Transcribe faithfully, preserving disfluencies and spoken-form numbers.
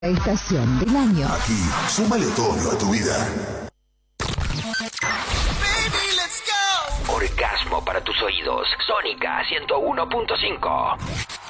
Estación del año. Aquí, súmale otoño a tu vida. Orgasmo para tus oídos. Sónica ciento uno punto cinco.